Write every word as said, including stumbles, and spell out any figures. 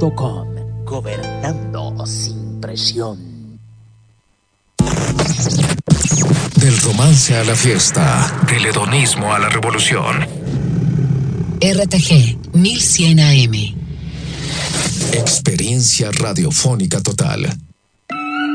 punto com. Gobernando sin presión. Del romance a la fiesta, del hedonismo a la revolución. R T G mil cien A M. Experiencia radiofónica total.